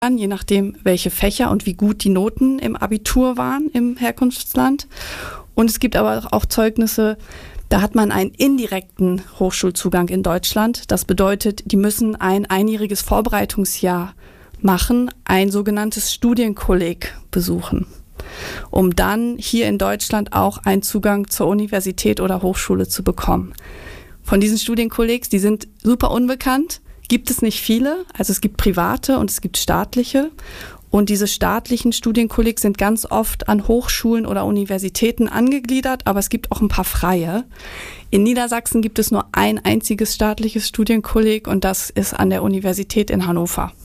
je nachdem, welche Fächer und wie gut die Noten im Abitur waren im Herkunftsland. Und es gibt aber auch Zeugnisse, da hat man einen indirekten Hochschulzugang in Deutschland. Das bedeutet, die müssen ein einjähriges Vorbereitungsjahr machen, ein sogenanntes Studienkolleg besuchen, um dann hier in Deutschland auch einen Zugang zur Universität oder Hochschule zu bekommen. Von diesen Studienkollegs, die sind super unbekannt, gibt es nicht viele. Also es gibt private und es gibt staatliche. Und diese staatlichen Studienkollegs sind ganz oft an Hochschulen oder Universitäten angegliedert, aber es gibt auch ein paar freie. In Niedersachsen gibt es nur ein einziges staatliches Studienkolleg und das ist an der Universität in Hannover.